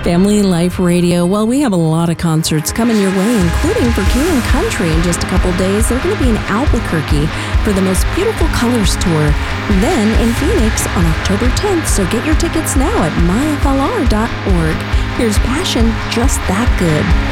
Family Life Radio. Well, we have a lot of concerts coming your way, including for King and Country in just a couple days. They're going to be in Albuquerque for the Most Beautiful Colors Tour. Then in Phoenix on October 10th. So get your tickets now at myflr.org. Here's Passion, Just That Good.